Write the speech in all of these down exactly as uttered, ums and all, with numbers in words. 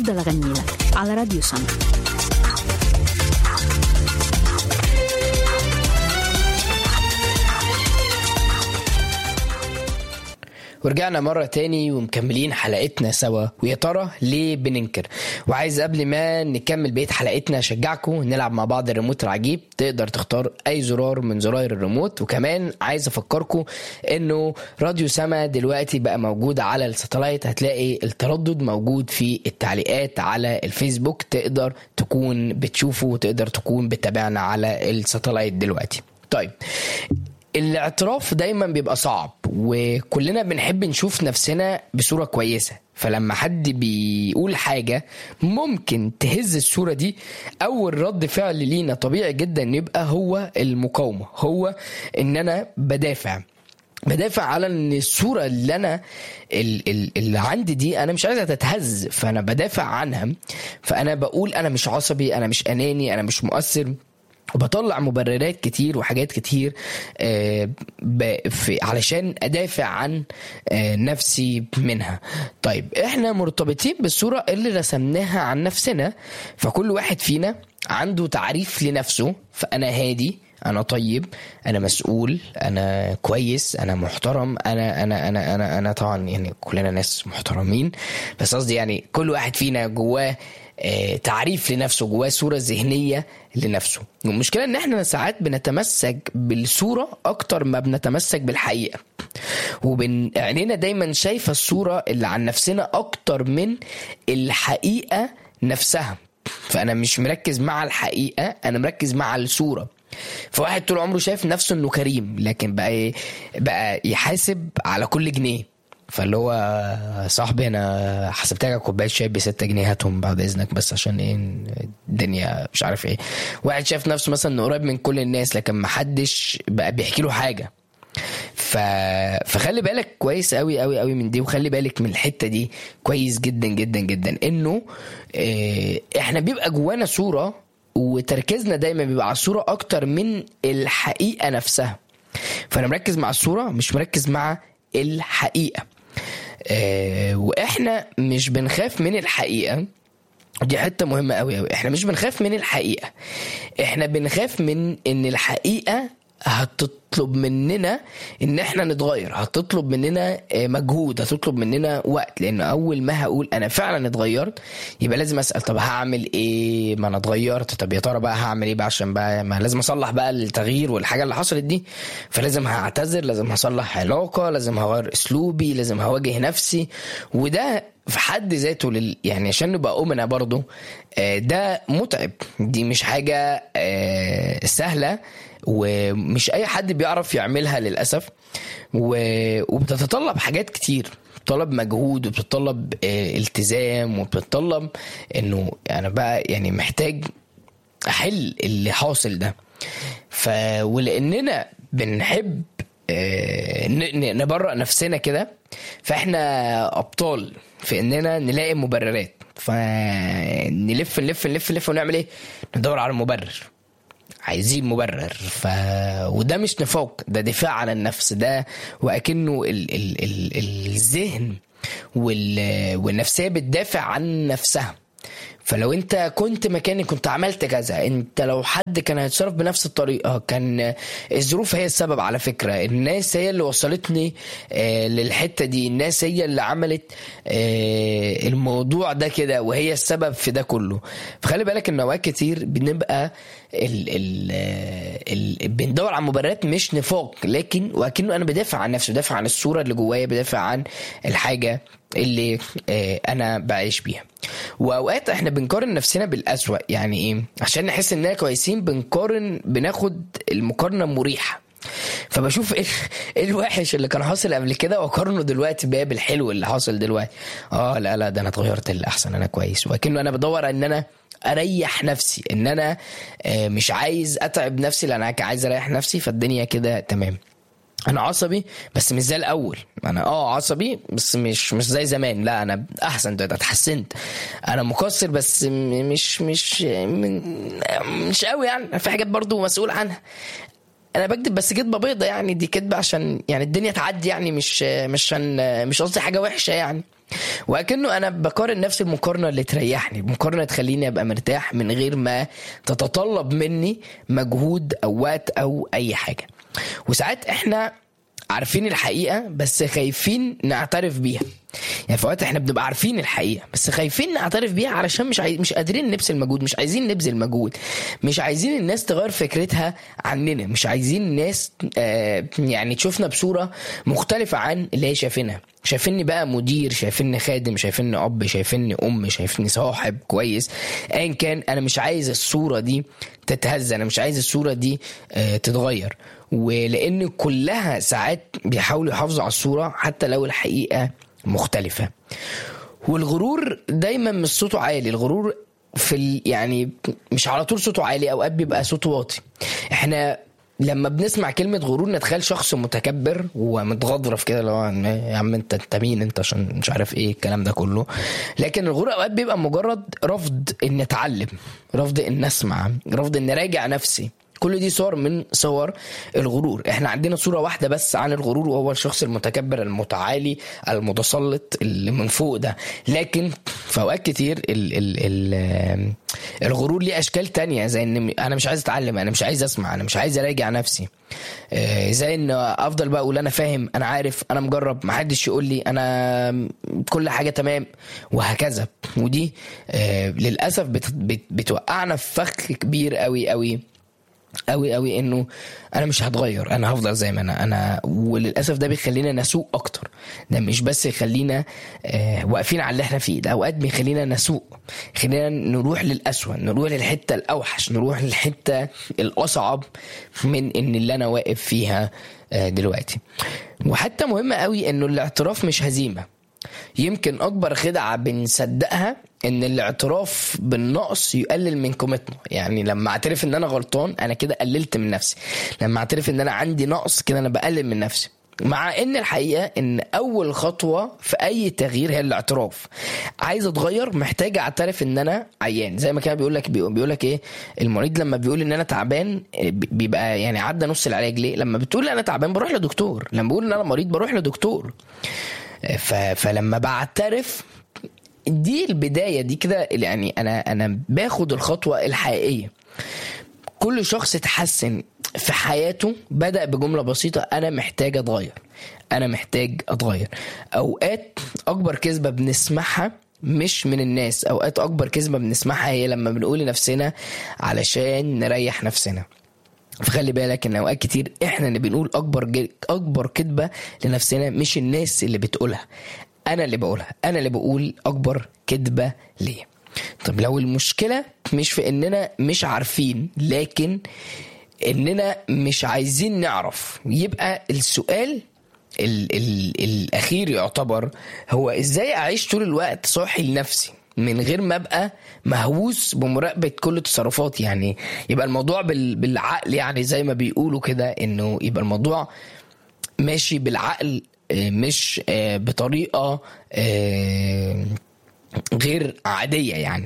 هفضل أغني لك على راديو سما. ورجعنا مرة تاني ومكملين حلقتنا سوا. ويا ترى ليه بننكر؟ وعايز قبل ما نكمل بقية حلقتنا أشجعكم نلعب مع بعض الريموت العجيب. تقدر تختار أي زرار من زراير الريموت. وكمان عايز أفكركم إنه راديو سما دلوقتي بقى موجود على الساتلايت. هتلاقي التردد موجود في التعليقات على الفيسبوك، تقدر تكون بتشوفه وتقدر تكون بتابعنا على الساتلايت دلوقتي. طيب، الاعتراف دايما بيبقى صعب وكلنا بنحب نشوف نفسنا بصورة كويسة. فلما حد بيقول حاجة ممكن تهز الصورة دي، أول رد فعل لينا طبيعي جدا يبقى هو المقاومة، هو إن أنا بدافع بدافع على ان الصورة اللي انا اللي عندي دي انا مش عايزها تتهز، فانا بدافع عنها. فانا بقول انا مش عصبي، انا مش اناني، انا مش مؤثر، وبطلع مبررات كتير وحاجات كتير آه علشان أدافع عن آه نفسي منها. طيب، احنا مرتبطين بالصورة اللي رسمناها عن نفسنا. فكل واحد فينا عنده تعريف لنفسه. فأنا هادي، أنا طيب، أنا مسؤول، أنا كويس، أنا محترم، أنا أنا أنا أنا أنا طبعا يعني كلنا ناس محترمين، بس قصدي يعني كل واحد فينا جواه آه تعريف لنفسه، جواه صورة ذهنية لنفسه. المشكلة ان احنا ساعات بنتمسك بالصورة اكتر ما بنتمسك بالحقيقة، وعينينا دايما شايفة الصورة اللي عن نفسنا اكتر من الحقيقة نفسها. فانا مش مركز مع الحقيقة، انا مركز مع الصورة. فواحد طول عمره شايف نفسه انه كريم، لكن بقى بقى يحاسب على كل جنيه. فاللي هو صاحبي انا حسبتها كوبايه شاي بستة جنيه، هاتهم بعد اذنك بس عشان ايه الدنيا مش عارف ايه. واحد شايف نفسه مثلا انه قريب من كل الناس، لكن ما حدش بقى بيحكي له حاجه. ف... فخلي بالك كويس قوي قوي قوي من دي، وخلي بالك من الحته دي كويس جدا جدا جدا، انه اه احنا بيبقى جوانا صوره، وتركيزنا دايما بيبقى على الصوره اكتر من الحقيقه نفسها. فانا مركز مع الصوره، مش مركز مع الحقيقه. آه واحنا مش بنخاف من الحقيقة، دي حتة مهمة قوي قوي. احنا مش بنخاف من الحقيقة، احنا بنخاف من ان الحقيقة هتطلب مننا ان احنا نتغير، هتطلب مننا مجهود، هتطلب مننا وقت. لان اول ما هقول انا فعلا اتغيرت يبقى لازم اسأل طب هعمل ايه؟ ما انا اتغيرت، طب يا ترى بقى هعمل ايه بقى؟ عشان بقى ما لازم اصلح بقى التغيير والحاجة اللي حصلت دي. فلازم هعتذر، لازم هصلح علاقة، لازم هغير اسلوبي، لازم هواجه نفسي. وده في حد ذاته لل... يعني عشان نبقى أمنا برضو ده متعب، دي مش حاجة سهلة، ومش اي حد بيعرف يعملها للأسف. وبتتطلب حاجات كتير، بتطلب مجهود، وبتطلب التزام، وبتطلب انه انا بقى يعني محتاج احل اللي حاصل ده. ف ولاننا بنحب نبرأ نفسنا كده، فاحنا ابطال في اننا نلاقي مبررات. فنلف نلف نلف نلف ونعمل ايه؟ ندور على مبرر، عايزين مبرر. ف... وده مش نفاق، ده دفاع عن النفس. ده وأكنه ال... ال... ال... الذهن وال... والنفسية بتدافع عن نفسها. فلو انت كنت مكاني كنت عملت كذا، انت لو حد كان هيتصرف بنفس الطريقة، كان الظروف هي السبب. على فكرة الناس هي اللي وصلتني آه للحتة دي، الناس هي اللي عملت آه الموضوع ده كده، وهي السبب في ده كله. فخلي بالك ان اوقات كتير بنبقى ال ال ال بندور على مبررات مش نفاق، لكن وكأنه انا بدافع عن نفسي، بدافع عن الصورة اللي جوايا، بدافع عن الحاجة اللي آه انا بعيش بيها. واوقات احنا بنقارن نفسنا بالأسوأ. يعني ايه؟ عشان نحس اننا كويسين بنقارن، بناخد المقارنة مريحة. فبشوف ايه الوحش اللي كان حاصل قبل كده واقارنه دلوقتي باب الحلو اللي حاصل دلوقتي. اه لا لا ده انا اتغيرت للأحسن، انا كويس. وكأنه انا بدور ان انا اريح نفسي، ان انا آه مش عايز اتعب نفسي، لان انا عايز اريح نفسي. فالدنيا كده تمام. انا عصبي بس مش زي الاول، انا اه عصبي بس مش مش زي زمان، لا انا احسن دلوقتي، اتحسنت. انا مقصر بس مش مش مش قوي، يعني في حاجات برضو مسؤول عنها. انا بكذب بس كذبه بيضه، يعني دي كذبه عشان يعني الدنيا تعدي، يعني مش مش عشان مش قصدي حاجه وحشه يعني. وأكنه أنا بقارن نفسي المقارنة اللي تريحني، مقارنة تخليني أبقى مرتاح من غير ما تتطلب مني مجهود أو وقت أو أي حاجة. وساعات إحنا عارفين الحقيقة بس خايفين نعترف بيها. يعني في وقت احنا بنبقى عارفين الحقيقة بس خايفين نعترف بيها علشان مش عاي... مش قادرين نبذل مجهود، مش عايزين نبذل مجهود، مش عايزين الناس تغير فكرتها عننا، مش عايزين الناس آه يعني تشوفنا بصورة مختلفة عن اللي هي شايفينها. شايفيني بقى مدير، شايفيني خادم، شايفيني أب، شايفيني أم، شايفيني صاحب كويس، أيا كان. أنا مش عايز الصورة دي تتهز، أنا مش عايز الصورة دي آه تتغير. ولأن كلها ساعات بيحاولوا يحافظوا على الصورة حتى لو الحقيقة مختلفة. والغرور دايما مش صوته عالي، الغرور في ال... يعني مش على طول صوته عالي، أوقات بيبقى صوته واطي. احنا لما بنسمع كلمة غرور نتخيل شخص متكبر ومتغضرف كده، لو يا عم انت انت مين انت عشان مش عارف ايه الكلام ده كله. لكن الغرور اوقات بيبقى مجرد رفض ان اتعلم، رفض ان اسمع، رفض ان راجع نفسي. كل دي صور من صور الغرور. احنا عندنا صورة واحدة بس عن الغرور، وهو الشخص المتكبر المتعالي المتسلط اللي من فوق ده. لكن في اوقات كتير ال ال ال الغرور ليه اشكال تانية، زي ان انا مش عايز اتعلم، انا مش عايز اسمع، انا مش عايز اراجع نفسي، زي ان افضل بقى اقول انا فاهم، انا عارف، انا مجرب، محدش يقول لي، انا كل حاجة تمام، وهكذا. ودي للأسف بتوقعنا في فخ كبير قوي قوي قوي قوي، انه انا مش هتغير، انا هفضل زي ما انا انا وللاسف ده بيخلينا نسوق اكتر. ده مش بس يخلينا آه واقفين على اللي احنا فيه، ده اوقات بيخلينا نسوق، خلينا نروح للأسوأ، نروح للحته الاوحش، نروح للحته الاصعب من ان اللي انا واقف فيها آه دلوقتي. وحتى مهمه قوي انه الاعتراف مش هزيمه. يمكن اكبر خدعة بنصدقها ان الاعتراف بالنقص يقلل من قيمتنا. يعني لما اعترف ان انا غلطان انا كده قللت من نفسي، لما اعترف ان انا عندي نقص كده انا بقلل من نفسي. مع ان الحقيقة ان اول خطوة في اي تغيير هي الاعتراف. عايز اتغير محتاج اعترف ان انا عيان. زي ما كان بيقول لك بيقول لك ايه المريض لما بيقول ان انا تعبان بيبقى يعني عدى نص العلاج. ليه؟ لما بتقول انا تعبان بروح لدكتور، لما بقول ان انا مريض بروح لدكتور. فلما بعترف دي البداية دي كده، يعني أنا أنا باخد الخطوة الحقيقية. كل شخص اتحسن في حياته بدأ بجملة بسيطة: أنا محتاج أتغير، أنا محتاج أتغير. أوقات أكبر كذبة بنسمعها مش من الناس، أوقات أكبر كذبة بنسمعها هي لما بنقول لنفسنا علشان نريح نفسنا. فخلي بالك ان اوقات كتير احنا اللي بنقول اكبر اكبر كذبه لنفسنا، مش الناس اللي بتقولها، انا اللي بقولها، انا اللي بقول اكبر كذبه ليه. طب لو المشكله مش في اننا مش عارفين لكن اننا مش عايزين نعرف، يبقى السؤال ال ال الاخير يعتبر هو ازاي اعيش طول الوقت صاحي لنفسي من غير ما ابقى مهووس بمراقبة كل تصرفات. يعني يبقى الموضوع بالعقل، يعني زي ما بيقولوا كده، انه يبقى الموضوع ماشي بالعقل مش بطريقة غير عادية يعني.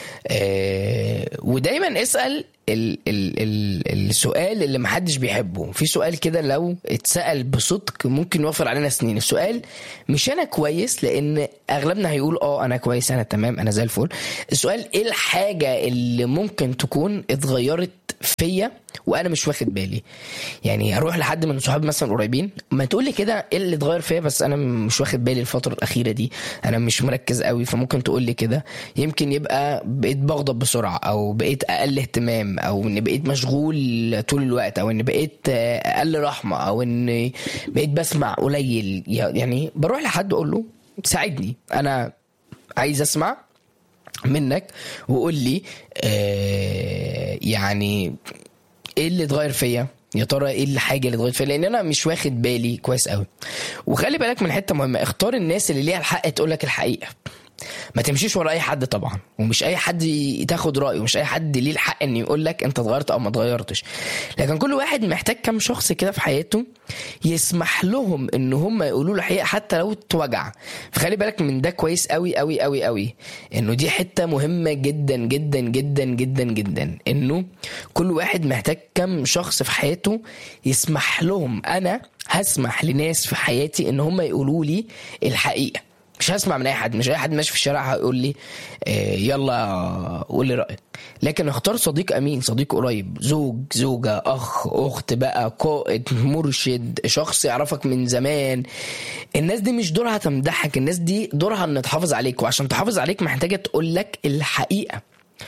ودايما اسأل ال ال ال السؤال اللي محدش بيحبه. في سؤال كده لو اتسأل بصدق ممكن يوفر علينا سنين. السؤال مش انا كويس، لان اغلبنا هيقول اه انا كويس، انا تمام، انا زي الفل. السؤال ايه الحاجة اللي ممكن تكون اتغيرت فيا وانا مش واخد بالي. يعني اروح لحد من صحابي مثلا قريبين، ما تقول لي كده ايه اللي اتغير فيا بس انا مش واخد بالي الفتره الاخيره دي، انا مش مركز قوي. فممكن تقول لي كده، يمكن يبقى بقيت بغضب بسرعه، او بقيت اقل اهتمام، او ان بقيت مشغول طول الوقت، او ان بقيت اقل رحمه، او ان بقيت بسمع قليل. يعني بروح لحد اقول له ساعدني، انا عايز اسمع منك وقول لي آه يعني ايه اللي اتغير فيا، يا ترى ايه الحاجه اللي اتغيرت فيا، لان انا مش واخد بالي كويس قوي. وخلي بالك من حته مهمه، اختار الناس اللي ليها الحق تقول لك الحقيقه. ما تمشيش ورا اي حد طبعا، ومش اي حد تاخد رايه، ومش اي حد ليه الحق ان يقول لك انت اتغيرت او ما اتغيرتش. لكن كل واحد محتاج كم شخص كده في حياته يسمح لهم ان هم يقولوا له الحقيقه حتى لو اتوجع. فخلي بالك من ده كويس قوي قوي قوي قوي، انه دي حته مهمه جدا جدا جدا جدا جدا، انه كل واحد محتاج كم شخص في حياته يسمح لهم. انا هسمح لناس في حياتي ان هم يقولوا لي الحقيقه، مش هسمع من اي حد. مش اي حد ماشي في الشارع هيقول لي آه يلا قول لي رايك، لكن اختار صديق امين، صديق قريب، زوج، زوجه، اخ، اخت بقى، قائد، مرشد، شخص يعرفك من زمان. الناس دي مش دورها تمدحك، الناس دي دورها ان تحافظ عليك، وعشان تحافظ عليك محتاجه تقول لك الحقيقه.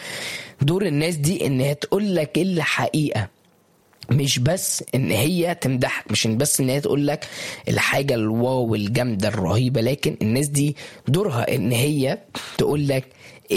دور الناس دي ان هي تقول لك الحقيقه، مش بس ان هي تمدحك، مش بس ان هي تقول لك الحاجه الواو الجامده الرهيبه، لكن الناس دي دورها ان هي تقول لك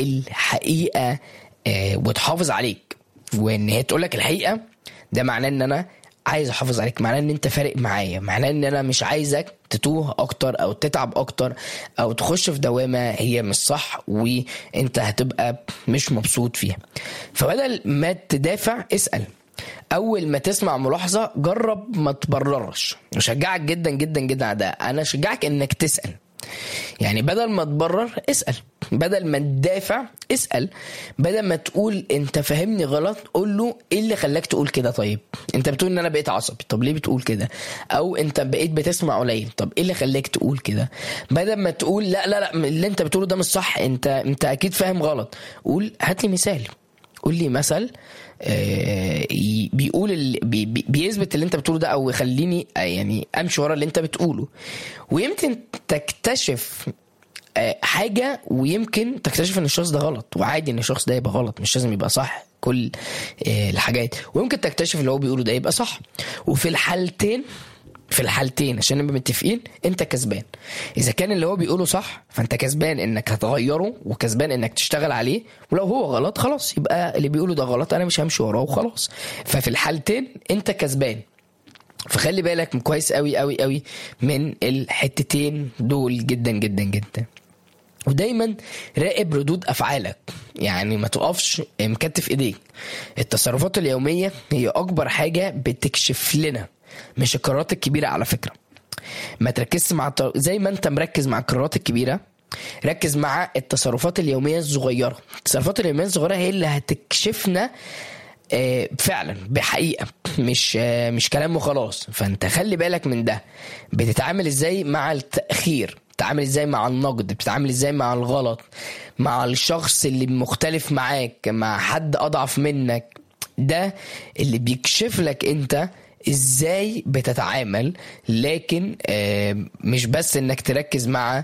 الحقيقه آه وتحافظ عليك. وان هي تقول لك الحقيقه ده معناه ان انا عايز احافظ عليك، معناه ان انت فارق معايا، معناه ان انا مش عايزك تتوه اكتر او تتعب اكتر او تخش في دوامه هي مش صح وانت هتبقى مش مبسوط فيها. فبدل ما تدافع اسال، اول ما تسمع ملاحظه جرب ما تبررش. اشجعك جدا جدا جدا على ده، انا اشجعك انك تسال. يعني بدل ما تبرر اسال، بدل ما تدافع اسال، بدل ما تقول انت فاهمني غلط قول له ايه اللي خلاك تقول كده. طيب انت بتقول ان انا بقيت عصبي، طب ليه بتقول كده؟ او انت بقيت بتسمع قليل، طب ايه اللي خلاك تقول كده؟ بدل ما تقول لا لا لا اللي انت بتقوله ده مش صح، انت انت اكيد فاهم غلط، قول هات لي مثال، قول لي مثل آه بيقول اللي بي بيثبت اللي انت بتقوله ده، او يخليني يعني امشي ورا اللي انت بتقوله. ويمكن تكتشف آه حاجة، ويمكن تكتشف ان الشخص ده غلط، وعادي ان الشخص ده يبقى غلط، مش لازم يبقى صح كل آه الحاجات. ويمكن تكتشف اللي هو بيقوله ده يبقى صح. وفي الحالتين في الحالتين عشان نبقى متفقين انت كسبان. اذا كان اللي هو بيقوله صح فانت كسبان انك هتغيره، وكسبان انك تشتغل عليه. ولو هو غلط خلاص يبقى اللي بيقوله ده غلط، انا مش همشي وراه وخلاص. ففي الحالتين انت كسبان. فخلي بالك كويس قوي قوي قوي من الحتتين دول جدا جدا جدا. ودايما راقب ردود افعالك، يعني ما تقفش مكتف ايديك. التصرفات اليومية هي اكبر حاجة بتكشف لنا، مش القرارات الكبيرة. على فكرة ما تركزش مع الت... زي ما انت مركز مع القرارات الكبيرة، ركز مع التصرفات اليومية الصغيرة. التصرفات اليومية الصغيرة هي اللي هتكشفنا آه فعلا بحقيقة، مش آه مش كلام وخلاص. فانت خلي بالك من ده. بتتعامل ازاي مع التأخير، بتتعامل ازاي مع النقد، بتتعامل ازاي مع الغلط، مع الشخص اللي مختلف معاك، مع حد اضعف منك. ده اللي بيكشف لك انت ازاي بتتعامل. لكن مش بس انك تركز مع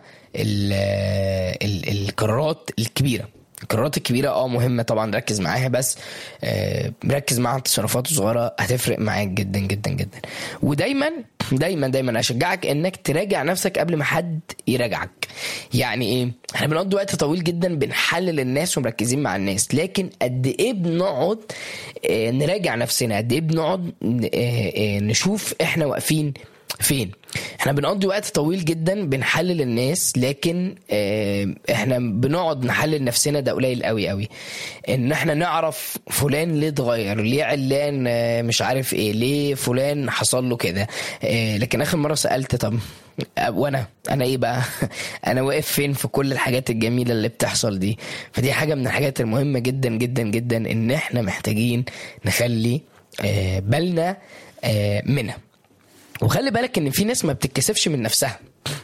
القرارات الكبيرة. القرارات الكبيرة اه مهمة طبعا ركز معاها، بس ركز مع التصرفات الصغيرة هتفرق معاك جدا جدا جدا. ودايما دايما دايما اشجعك انك تراجع نفسك قبل ما حد يراجعك. يعني ايه؟ احنا بنقضي وقت طويل جدا بنحلل الناس ومركزين مع الناس، لكن قد ايه بنقعد نراجع نفسنا؟ قد ايه بنقعد نشوف احنا واقفين فين؟ احنا بنقضي وقت طويل جدا بنحلل الناس، لكن اه احنا بنقعد نحلل نفسنا ده قليل قوي قوي. ان احنا نعرف فلان ليه اتغير، ليه علان اه مش عارف ايه، ليه فلان حصل له كده. اه لكن اخر مرة سألت طب وانا انا ايه بقى؟ انا واقف فين في كل الحاجات الجميلة اللي بتحصل دي؟ فدي حاجة من الحاجات المهمة جدا جدا جدا ان احنا محتاجين نخلي اه بالنا اه منها. وخلي بالك ان في ناس ما بتتكسفش من نفسها،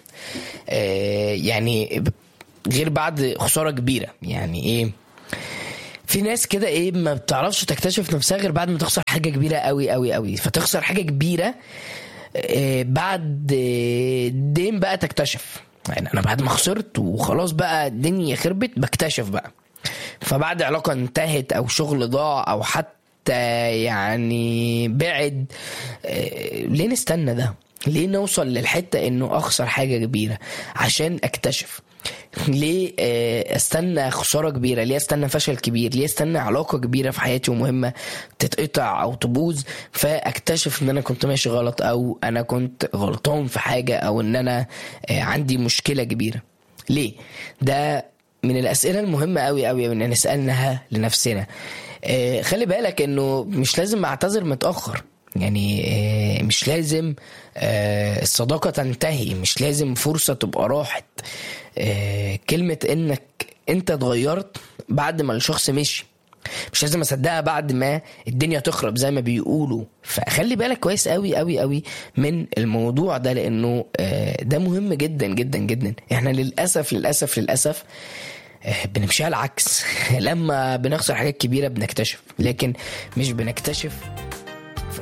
آه يعني غير بعد خسارة كبيرة. يعني ايه؟ في ناس كده ايه ما بتعرفش تكتشف نفسها غير بعد ما تخسر حاجة كبيرة قوي قوي قوي. فتخسر حاجة كبيرة آه بعد دين بقى تكتشف. يعني انا بعد ما خسرت وخلاص بقى الدنيا خربت بكتشف بقى. فبعد علاقة انتهت او شغل ضاع او حتى يعني بعد، ليه نستنى ده؟ ليه نوصل للحتة انه اخسر حاجة كبيرة عشان اكتشف؟ ليه استنى خسارة كبيرة؟ ليه استنى فشل كبير؟ ليه استنى علاقة كبيرة في حياتي ومهمة تتقطع او تبوظ فاكتشف ان انا كنت ماشي غلط، او انا كنت غلطان في حاجة، او ان انا عندي مشكلة كبيرة؟ ليه؟ ده من الاسئلة المهمة قوي قوي ان نسألناها لنفسنا. آه خلي بالك انه مش لازم اعتذر متأخر. يعني آه مش لازم آه الصداقة تنتهي، مش لازم فرصة تبقى راحت. آه كلمة انك انت اتغيرت بعد ما الشخص مشي مش لازم اصدقها بعد ما الدنيا تخرب زي ما بيقولوا. فخلي بالك كويس قوي قوي قوي من الموضوع ده، لانه ده مهم جدا جدا جدا. احنا للاسف للاسف للاسف بنمشيها العكس. لما بنخسر حاجات كبيرة بنكتشف، لكن مش بنكتشف